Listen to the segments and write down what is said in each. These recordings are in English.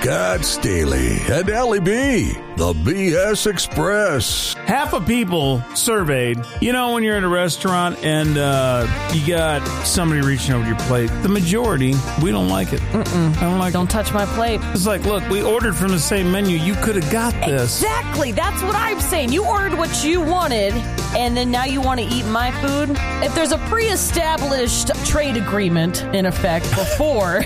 Scott Staley and Allie B, the BS Express. Half of people surveyed, when you're at a restaurant and you got somebody reaching over your plate, the majority, we don't like it. I don't like it. Don't touch my plate. It's like, look, we ordered from the same menu. You could have got this. Exactly. That's what I'm saying. You ordered what you wanted, and then now you want to eat my food? If there's a pre-established trade agreement in effect before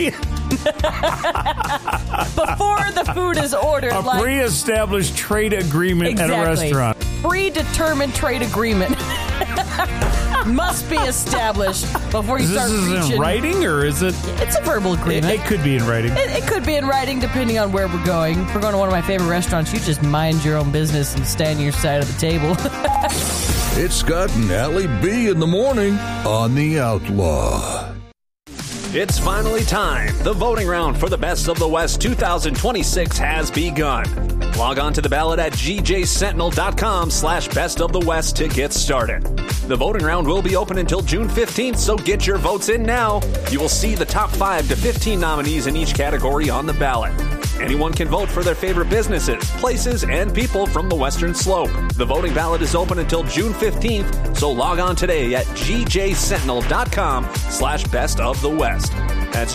the food is ordered, a pre-established trade agreement at a restaurant. Predetermined trade agreement must be established before you start reaching. This is in writing, or is it? It's a verbal agreement. It could be in writing. It could be in writing, depending on where we're going. If we're going to one of my favorite restaurants, you just mind your own business and stand on your side of the table. It's Scott and Allie B in the morning on The Outlaw. It's finally time. The voting round for the Best of the West 2026 has begun. Log on to the ballot at gjsentinel.com/bestofthewest to get started. The voting round will be open until June 15th, so get your votes in now. You will see the top 5 to 15 nominees in each category on the ballot. Anyone can vote for their favorite businesses, places, and people from the Western Slope. The voting ballot is open until June 15th, so log on today at gjsentinel.com/bestofthewest. That's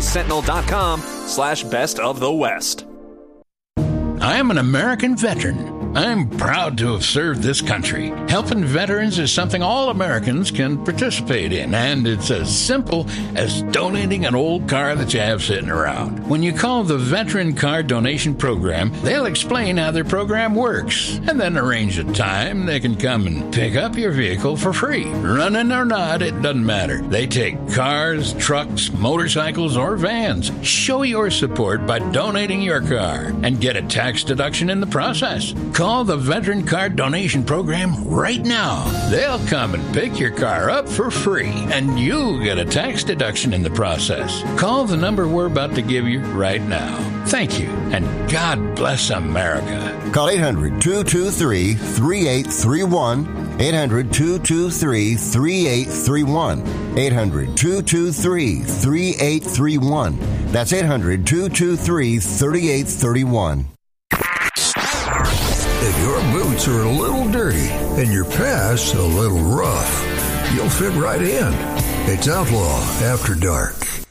gjsentinel.com/bestofthewest. I am an American veteran. I'm proud to have served this country. Helping veterans is something all Americans can participate in, and it's as simple as donating an old car that you have sitting around. When you call the Veteran Car Donation Program, they'll explain how their program works, and then arrange a time they can come and pick up your vehicle for free. Running or not, it doesn't matter. They take cars, trucks, motorcycles, or vans. Show your support by donating your car and get a tax deduction in the process. Call the Veteran Car Donation Program right now. They'll come and pick your car up for free, and you get a tax deduction in the process. Call the number we're about to give you right now. Thank you, and God bless America. Call 800-223-3831. 800-223-3831. 800-223-3831. That's 800-223-3831. If your boots are a little dirty and your past a little rough, you'll fit right in. It's Outlaw After Dark.